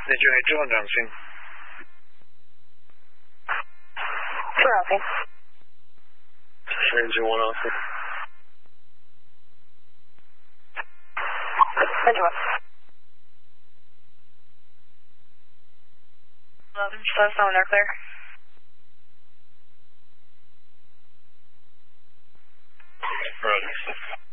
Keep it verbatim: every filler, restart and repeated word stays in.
Did you hit John Johnson? Sure, okay. Three two one Alpha. Roger. eleven, just let us know when they're clear. Roger.